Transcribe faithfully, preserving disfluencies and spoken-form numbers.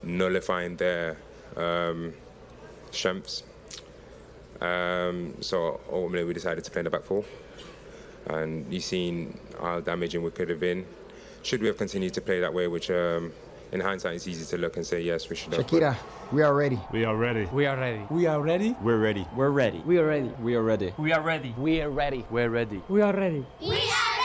nullifying their um, strengths. Um, so ultimately we decided to play in the back four. And you've seen how damaging we could have been. Should we have continued to play that way, which um, in hindsight it's easy to look and say, yes, we should have. Shakira, we are ready. We are ready. We are ready. We are ready. We're ready. We're ready. We are ready. We are ready. We are ready. We are ready. We're ready. We are ready. We are